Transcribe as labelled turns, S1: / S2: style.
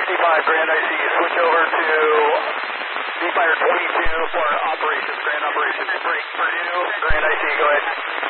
S1: 65, Grand IC, switch over to V-Fire 22 for operations, Grand operations. Break, Purdue, Grand IC, go ahead.